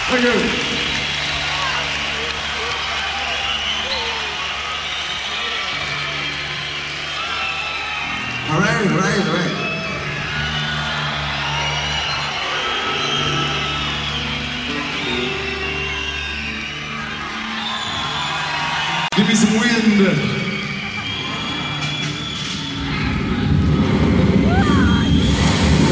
Thank you. All right, all right, all right. Give me some wind.